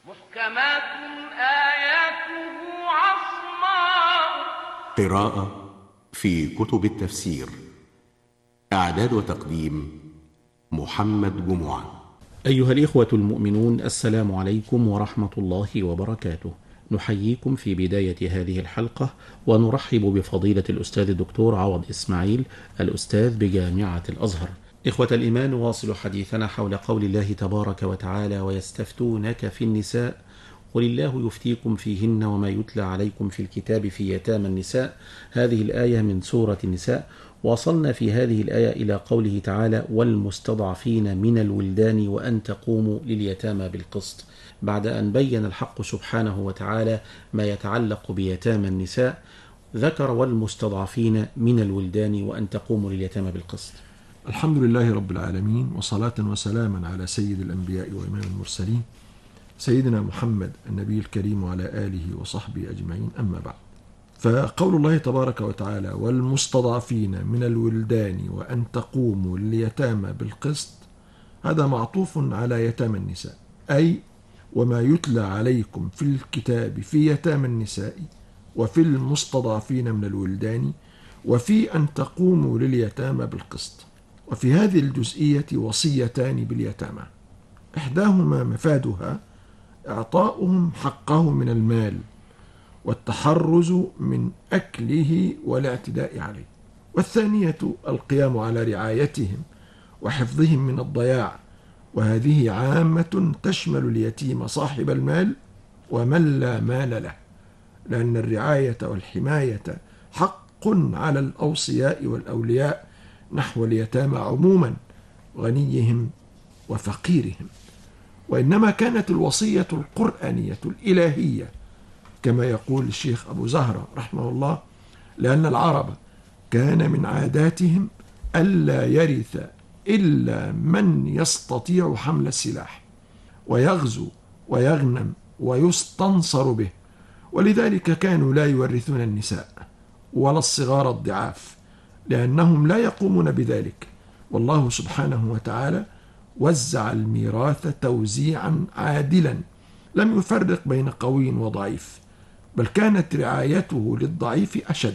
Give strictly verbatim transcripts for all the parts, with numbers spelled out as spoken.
محكمات آياته عصماء. قراءة في كتب التفسير. إعداد وتقديم محمد جمعة. أيها الإخوة المؤمنون، السلام عليكم ورحمة الله وبركاته. نحييكم في بداية هذه الحلقة ونرحب بفضيلة الأستاذ الدكتور عوض إسماعيل، الأستاذ بجامعة الأزهر. إخوة الإيمان، نواصل حديثنا حول قول الله تبارك وتعالى: ويستفتونك في النساء قل الله يفتيكم فيهن وما يتلى عليكم في الكتاب في يتامى النساء. هذه الآية من سورة النساء. وصلنا في هذه الآية إلى قوله تعالى: والمستضعفين من الولدان وأن تقوموا لليتامى بالقسط، بعد أن بين الحق سبحانه وتعالى ما يتعلق بيتامى النساء ذكر والمستضعفين من الولدان وأن تقوموا لليتامى بالقسط. الحمد لله رب العالمين، وصلاة وسلاما على سيد الأنبياء وإمام المرسلين سيدنا محمد النبي الكريم وعلى آله وصحبه أجمعين، أما بعد. فقول الله تبارك وتعالى: والمستضعفين من الولدان وأن تقوموا لليتامى بالقسط، هذا معطوف على يتامى النساء، أي وما يتلى عليكم في الكتاب في يتامى النساء وفي المستضعفين من الولدان وفي أن تقوموا لليتامى بالقسط. وفي هذه الجزئية وصيتان باليتامى، إحداهما مفادها إعطاؤهم حقه من المال والتحرز من أكله والاعتداء عليه، والثانية القيام على رعايتهم وحفظهم من الضياع، وهذه عامة تشمل اليتيم صاحب المال ومن لا مال له، لأن الرعاية والحماية حق على الأوصياء والأولياء نحو اليتامى عموما، غنيهم وفقيرهم. وإنما كانت الوصية القرآنية الإلهية كما يقول الشيخ أبو زهرة رحمه الله: لأن العرب كان من عاداتهم ألا يرث إلا من يستطيع حمل السلاح ويغزو ويغنم ويستنصر به، ولذلك كانوا لا يورثون النساء ولا الصغار الضعاف، لأنهم لا يقومون بذلك. والله سبحانه وتعالى وزع الميراث توزيعا عادلا، لم يفرق بين قوي وضعيف، بل كانت رعايته للضعيف أشد،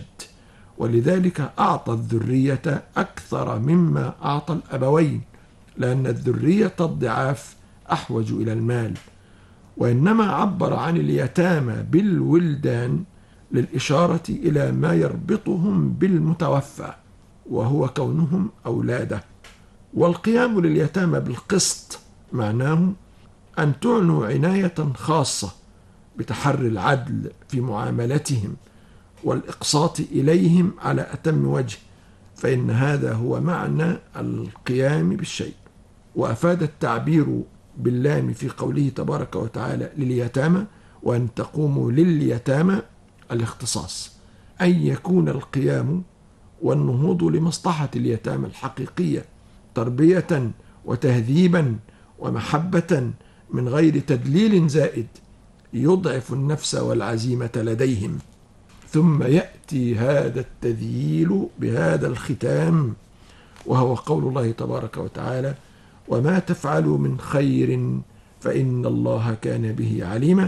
ولذلك أعطى الذرية أكثر مما أعطى الأبوين، لأن الذرية الضعاف أحوج إلى المال. وإنما عبر عن اليتامى بالولدان للإشارة إلى ما يربطهم بالمتوفى، وهو كونهم أولاده. والقيام لليتامى بالقسط معناه أن تعنوا عناية خاصة بتحري العدل في معاملتهم والإقساط إليهم على أتم وجه، فإن هذا هو معنى القيام بالشيء. وأفاد التعبير باللام في قوله تبارك وتعالى لليتامى وأن تقوموا لليتامى الاختصاص، أن يكون القيام والنهوض لمصلحة اليتامى الحقيقية تربية وتهذيبا ومحبة من غير تدليل زائد يضعف النفس والعزيمة لديهم. ثم يأتي هذا التذييل بهذا الختام، وهو قول الله تبارك وتعالى: وما تفعلوا من خير فإن الله كان به عليما،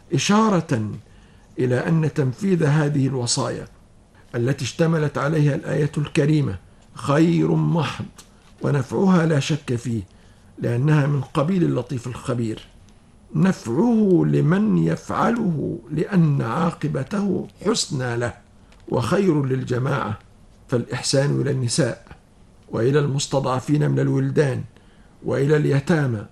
إشارة إلى أن تنفيذ هذه الوصايا التي اشتملت عليها الآية الكريمة خير محض، ونفعها لا شك فيه، لأنها من قبيل اللطيف الخبير. نفعه لمن يفعله لأن عاقبته حسنى له، وخير للجماعة، فالإحسان إلى النساء وإلى المستضعفين من الولدان وإلى اليتامى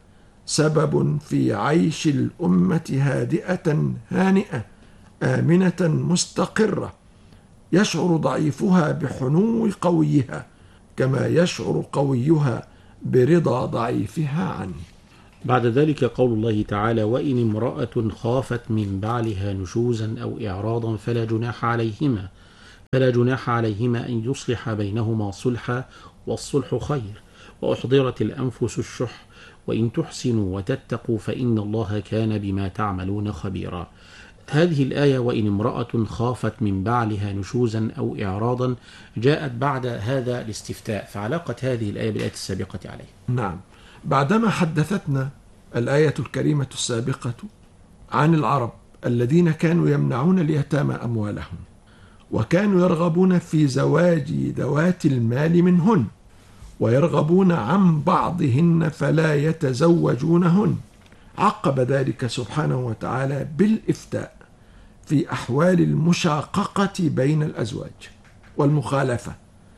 سبب في عيش الأمة هادئة هانئة آمنة مستقرة، يشعر ضعيفها بحنو قويها كما يشعر قويها برضا ضعيفها عنه. بعد ذلك قول الله تعالى: وإن امرأة خافت من بعلها نشوزا أو إعراضا فلا جناح عليهما فلا جناح عليهما أن يصلح بينهما صلحا والصلح خير وأحضرت الأنفس الشح وإن تحسنوا وتتقوا فإن الله كان بما تعملون خبيرا. هذه الآية وإن امرأة خافت من بعلها نشوزا أو إعراضا جاءت بعد هذا الاستفتاء، فعلاقة هذه الآية بالآية السابقة عليه. نعم، بعدما حدثتنا الآية الكريمة السابقة عن العرب الذين كانوا يمنعون اليتامى أموالهم، وكانوا يرغبون في زواج ذوات المال منهن، ويرغبون عن بعضهن فلا يتزوجونهن. عقب ذلك سبحانه وتعالى بالإفتاء في أحوال المشاققة بين الأزواج والمخالفة،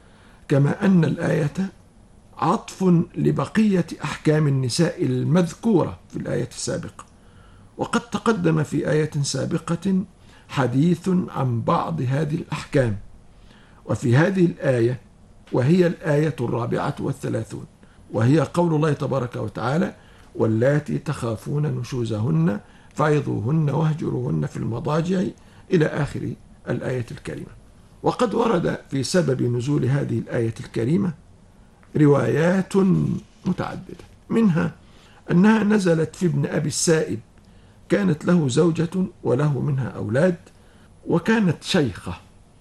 كما أن الآية عطف لبقية أحكام النساء المذكورة في الآية السابقة. وقد تقدم في آية سابقة حديث عن بعض هذه الأحكام، وفي هذه الآية وهي الآية الرابعة والثلاثون، وهي قول الله تبارك وتعالى: واللاتي تخافون نشوزهن فعظوهن واهجروهن في المضاجع، إلى آخر الآية الكريمة. وقد ورد في سبب نزول هذه الآية الكريمة روايات متعددة، منها أنها نزلت في ابن أبي السائب، كانت له زوجة وله منها أولاد، وكانت شيخة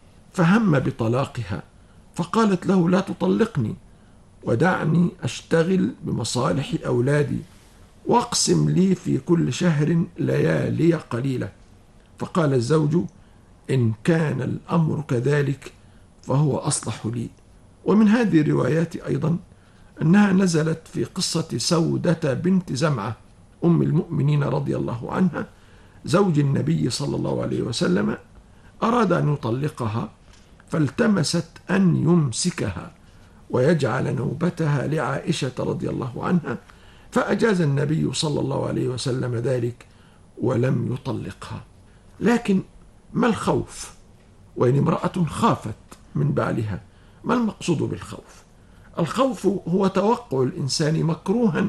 فهم بطلاقها، فقالت له: لا تطلقني ودعني أشتغل بمصالح أولادي، واقسم لي في كل شهر ليالي قليلة. فقال الزوج: إن كان الأمر كذلك فهو أصلح لي. ومن هذه الروايات أيضا أنها نزلت في قصة سودة بنت زمعة أم المؤمنين رضي الله عنها، زوج النبي صلى الله عليه وسلم، أراد أن يطلقها فالتمست أن يمسكها ويجعل نوبتها لعائشة رضي الله عنها، فأجاز النبي صلى الله عليه وسلم ذلك ولم يطلقها. لكن ما الخوف وإن امرأة خافت من بعلها؟ ما المقصود بالخوف؟ الخوف هو توقع الإنسان مكروها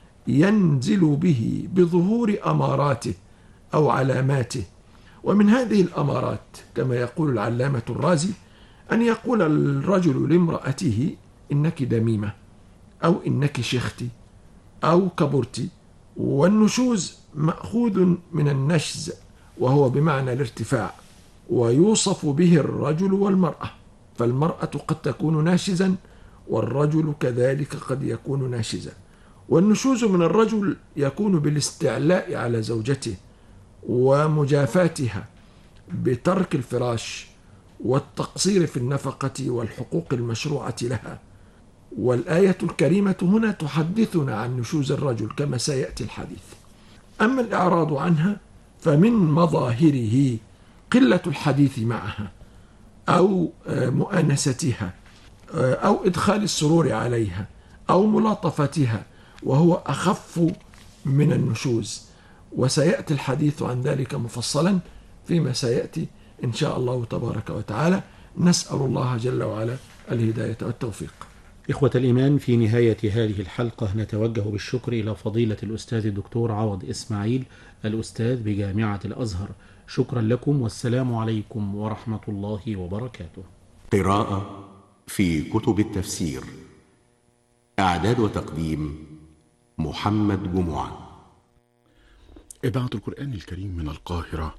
ينزل به بظهور أماراته أو علاماته. ومن هذه الأمارات كما يقول العلامة الرازي أن يقول الرجل لامرأته: إنك دميمة، أو إنك شختي، أو كبرتي. والنشوز مأخوذ من النشز وهو بمعنى الارتفاع، ويوصف به الرجل والمرأة، فالمرأة قد تكون ناشزا والرجل كذلك قد يكون ناشزا. والنشوز من الرجل يكون بالاستعلاء على زوجته ومجافاتها بترك الفراش والتقصير في النفقة والحقوق المشروعة لها. والآية الكريمة هنا تحدثنا عن نشوز الرجل كما سيأتي الحديث. أما الإعراض عنها فمن مظاهره قلة الحديث معها، أو مؤانستها، أو إدخال السرور عليها، أو ملاطفتها، وهو أخف من النشوز. وسيأتي الحديث عن ذلك مفصلا فيما سيأتي إن شاء الله تبارك وتعالى. نسأل الله جل وعلا الهداية والتوفيق. إخوة الإيمان، في نهاية هذه الحلقة نتوجه بالشكر إلى فضيلة الأستاذ الدكتور عوض إسماعيل، الأستاذ بجامعة الأزهر. شكرا لكم، والسلام عليكم ورحمة الله وبركاته. قراءة في كتب التفسير. إعداد وتقديم محمد جمعة. إذاعة القرآن الكريم من القاهرة.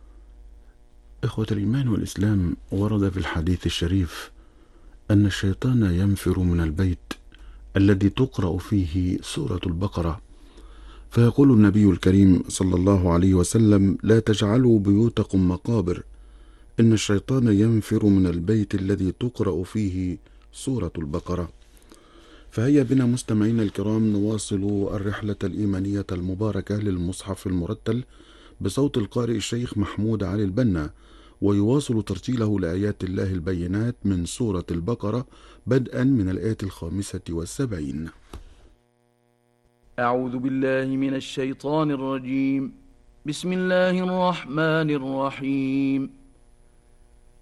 إخوة الإيمان والإسلام، ورد في الحديث الشريف أن الشيطان ينفر من البيت الذي تقرأ فيه سورة البقرة، فيقول النبي الكريم صلى الله عليه وسلم: لا تجعلوا بيوتكم مقابر، إن الشيطان ينفر من البيت الذي تقرأ فيه سورة البقرة. فهيا بنا مستمعين الكرام نواصل الرحلة الإيمانية المباركة للمصحف المرتل بصوت القارئ الشيخ محمود علي البنا، ويواصل ترتيله لآيات الله البينات من سورة البقرة بدءا من الآية الخامسة والسبعين. أعوذ بالله من الشيطان الرجيم. بسم الله الرحمن الرحيم.